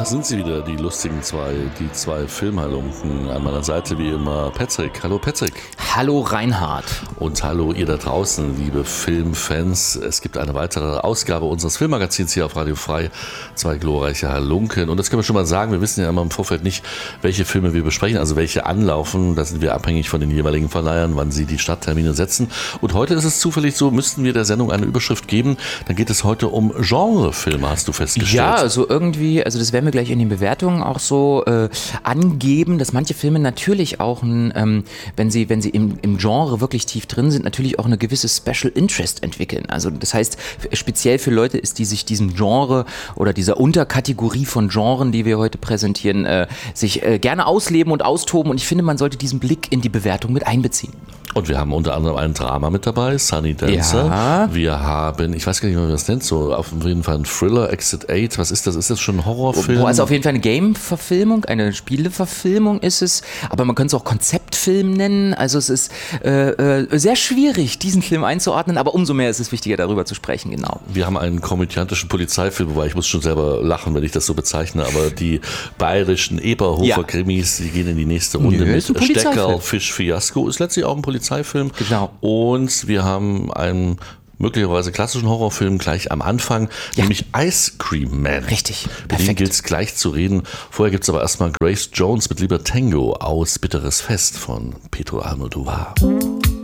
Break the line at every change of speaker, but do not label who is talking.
da sind sie wieder, die lustigen die zwei Filmhalunken. An meiner Seite wie immer Patrick. Hallo Patrick.
Hallo Reinhard.
Und hallo ihr da draußen, liebe Filmfans. Es gibt eine weitere Ausgabe unseres Filmmagazins hier auf Radio Frei. Zwei glorreiche Halunken. Und das können wir schon mal sagen, wir wissen ja immer im Vorfeld nicht, welche Filme wir besprechen, also welche anlaufen. Da sind wir abhängig von den jeweiligen Verleihern, wann sie die Starttermine setzen. Und heute ist es zufällig so, müssten wir der Sendung eine Überschrift geben. Dann geht es heute um Genrefilme, hast du festgestellt.
Ja, also irgendwie, das werden wir gleich in den Bewertungen auch so angeben, dass manche Filme natürlich auch, wenn sie im Genre wirklich tief drin sind, natürlich auch eine gewisse Special Interest entwickeln. Also das heißt, speziell für Leute ist, die sich diesem Genre oder dieser Unterkategorie von Genren, die wir heute präsentieren, sich gerne ausleben und austoben. Und ich finde, man sollte diesen Blick in die Bewertung mit einbeziehen.
Und wir haben unter anderem ein Drama mit dabei, Sunny Dancer. Ja. Wir haben, ich weiß gar nicht, wie man das nennt, so auf jeden Fall ein Thriller, Exit 8. Was ist das? Ist das schon ein Horrorfilm?
Also auf jeden Fall eine Game-Verfilmung, eine Spieleverfilmung ist es. Aber man könnte es auch Konzeptfilm nennen. Also es ist sehr schwierig, diesen Film einzuordnen. Aber umso mehr ist es wichtiger, darüber zu sprechen, genau.
Wir haben einen komödiantischen Polizeifilm, wobei ich muss schon selber lachen, wenn ich das so bezeichne. Aber die bayerischen Eberhofer-Krimis, die gehen in die nächste Runde mit. Steckerl, Fisch, Fiasko ist letztlich auch ein Polizeifilm.
Genau.
Und wir haben einen möglicherweise klassischen Horrorfilm gleich am Anfang, nämlich Ice Cream Man.
Richtig,
perfekt. Mit dem gilt es gleich zu reden. Vorher gibt es aber erstmal Grace Jones mit Lieber Tango aus Bitteres Fest von Pedro Almodovar.